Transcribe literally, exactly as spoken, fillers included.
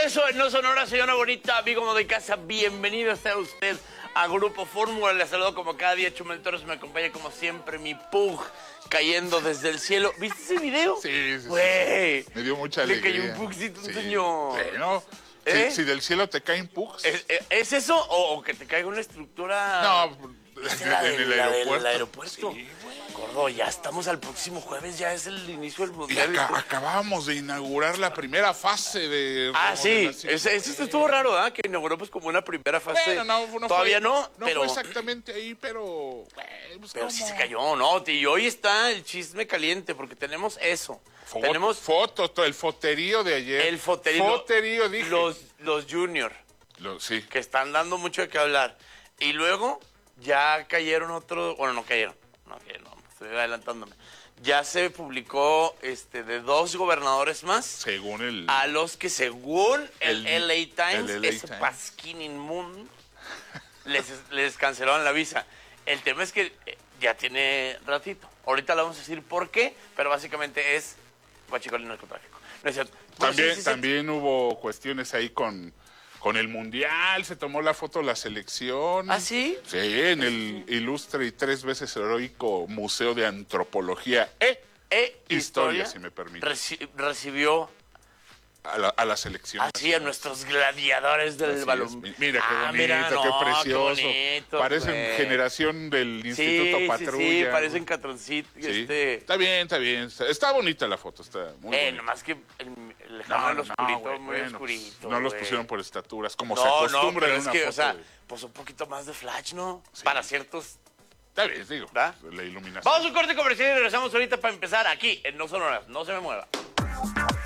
regreso en No Sonora, señora bonita, amigo de casa. Bienvenido sea usted a Grupo Fórmula. Le saludo como cada día, Chumel Torres. Me acompaña como siempre mi Pug cayendo desde el cielo. ¿Viste ese video? Sí, sí, Güey, sí. Me dio mucha le alegría. cayó un Pugcito, un Sí. señor. Bueno, ¿Eh? si, si del cielo te caen pugs. ¿Es, es- ¿es eso o, o que te caiga una estructura? No, ¿Viste en, la en del- el la del aeropuerto. aeropuerto? Sí, güey. Gordo, ya estamos al próximo jueves, ya es el inicio del Y mundial. acá, acabábamos de inaugurar la primera fase de Ah, sí, remodelación. ese, ese estuvo raro, ¿verdad? Que inauguró pues como una primera fase. Bueno, no, no Todavía fue, no, no pero, fue exactamente ahí, pero... güey, pues, pero ¿cómo? sí se cayó, ¿no? Y hoy está el chisme caliente porque tenemos eso. Fo- tenemos fotos, todo el foterío de ayer. el foterío. Foterío, dije. Los, los junior, Lo- sí. que están dando mucho de qué hablar. Y luego ya cayeron otros, bueno, no cayeron, no cayeron, no, estoy adelantándome. Ya se publicó este de dos gobernadores más. Según el... A los que según el, El- L A Times, el L A ese Times. pasquín inmundo, les, les cancelaron la visa. El tema es que eh, ya tiene ratito. Ahorita le vamos a decir por qué, pero básicamente es guachicol y narcotráfico. No es cierto. Bueno, También, sí, sí, sí. también hubo cuestiones ahí con, con el Mundial, se tomó la foto de la selección. ¿Ah, sí? Sí, en el ilustre y tres veces heroico Museo de Antropología e E Historia, si me permite. reci- recibió a la, a la selección. así a nuestros gladiadores del Así es. balón. Mi- Mira qué Ah, bonito, mira, qué no, precioso. bonito, Parecen güey. generación del Sí, Instituto sí, Patrulla. sí, parecen catroncitos. Sí. Este, Está bien, está bien. Está, está bonita la foto, está muy eh, bonita. nomás que el, el lejano al no, oscurito, güey, muy bueno, oscurito. no los güey. pusieron por estaturas, como se No, no, acostumbra pero en es una que, foto. o sea, de- pues un poquito más de flash, ¿no? Sí. Para ciertos. Está bien, digo, ¿verdad? la iluminación. Vamos a un corte comercial y regresamos ahorita para empezar aquí en No Sonoras. No se me mueva.